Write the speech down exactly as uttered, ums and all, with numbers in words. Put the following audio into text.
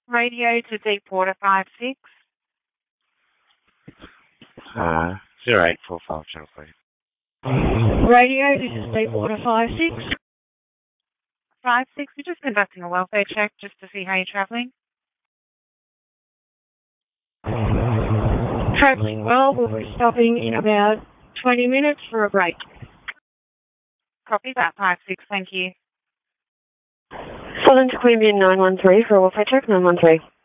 Radio to Deepwater five six. Uh, zero eight four five, channel please. Radio, this is Deepwater five six. five six, we're just conducting a welfare check just to see how you're travelling. Travelling well, we'll be stopping in about twenty minutes for a break. Copy that, five six, thank you. Southern to Queanbeyan nine one three for a welfare check, nine one three.